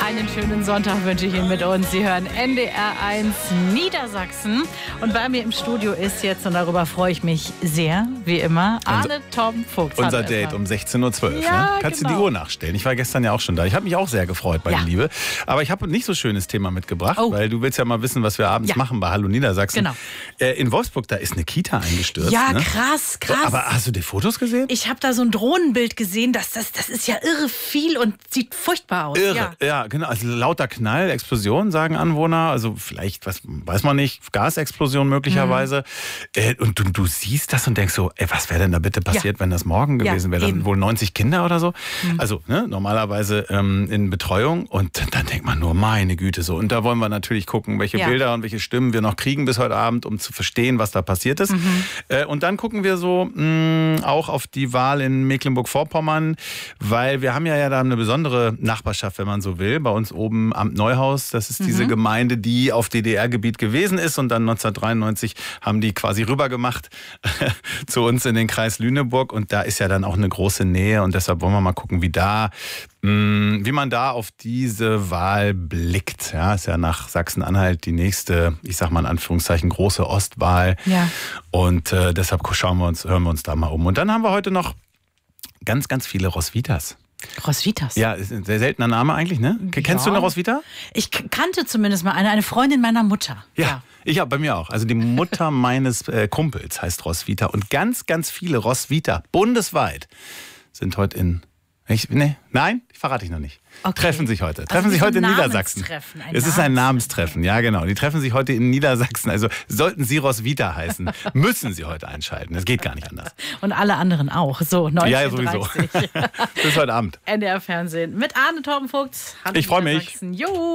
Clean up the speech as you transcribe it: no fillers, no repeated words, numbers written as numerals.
Einen schönen Sonntag wünsche ich Ihnen mit uns. Sie hören NDR1 Niedersachsen. Und bei mir im Studio ist jetzt, und darüber freue ich mich sehr, wie immer, Arne Tom Vogt. Unser Date um 16.12 Uhr. Ja, ne? Kannst du genau. die Uhr nachstellen? Ich war gestern ja auch schon da. Ich habe mich auch sehr gefreut, meine Liebe. Aber ich habe ein nicht so schönes Thema mitgebracht, weil du willst ja mal wissen, was wir abends machen bei Hallo Niedersachsen. Genau. In Wolfsburg, da ist eine Kita eingestürzt. Ja, ne? krass. Aber hast du die Fotos gesehen? Ich habe da so ein Drohnenbild gesehen, das ist ja irre viel und sieht furchtbar aus. Irre, ja, genau. Also lauter Knall, Explosion, sagen Anwohner. Also vielleicht, weiß man nicht, Gasexplosion möglicherweise. Und du siehst das und denkst so, was wäre denn da bitte passiert, wenn das morgen gewesen wäre? Dann wohl 90 Kinder oder so. Also normalerweise in Betreuung. Und dann denkt man nur, meine Güte, so. Und da wollen wir natürlich gucken, welche Bilder und welche Stimmen wir noch kriegen bis heute Abend, um zu verstehen, was da passiert ist. Und dann gucken wir so auch auf die Wahl in Mecklenburg-Vorpommern, weil wir haben ja da eine besondere Nachbarschaft, wenn man so will. Bei uns oben Amt Neuhaus, das ist diese Gemeinde, die auf DDR-Gebiet gewesen ist. Und dann 1993 haben die quasi rübergemacht zu uns in den Kreis Lüneburg. Und da ist ja dann auch eine große Nähe. Und deshalb wollen wir mal gucken, wie man da auf diese Wahl blickt. Ja, ist ja nach Sachsen-Anhalt die nächste, ich sag mal in Anführungszeichen, große Ostwahl. Ja. Und deshalb hören wir uns da mal um. Und dann haben wir heute noch ganz, ganz viele Roswithas. Roswithas? Ja, ist ein sehr seltener Name eigentlich, ne? Kennst du eine Roswitha? Ich kannte zumindest mal eine Freundin meiner Mutter. Ja. Ich habe bei mir auch. Also die Mutter meines Kumpels heißt Roswitha. Und ganz, ganz viele Roswitha bundesweit sind heute Nein, verrate ich noch nicht. Okay. Treffen sich heute in Niedersachsen. Es ist ein Namenstreffen, ja genau. Die treffen sich heute in Niedersachsen. Also sollten Sie Roswitha heißen, müssen Sie heute einschalten. Das geht gar nicht anders. Und alle anderen auch. So, 19:30. Ja, sowieso. Bis heute Abend. NDR Fernsehen mit Arne Tom Vogt. Ich freue mich. Jo.